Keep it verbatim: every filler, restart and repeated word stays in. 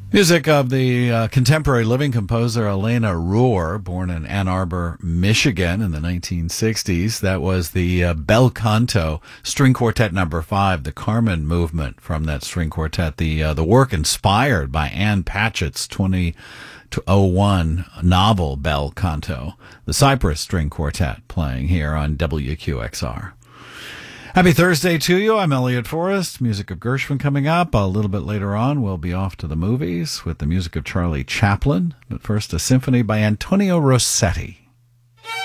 Music of the uh, contemporary living composer Elena Rohr, born in Ann Arbor, Michigan in the nineteen sixties. That was the uh, Bel Canto String Quartet number five, the Carmen movement from that string quartet. The uh, the work inspired by Anne Patchett's twenty oh one novel Bel Canto, the Cypress String Quartet, playing here on W Q X R. Happy Thursday to you. I'm Elliot Forrest. Music of Gershwin coming up. A little bit later on, we'll be off to the movies with the music of Charlie Chaplin. But first, a symphony by Antonio Rossetti.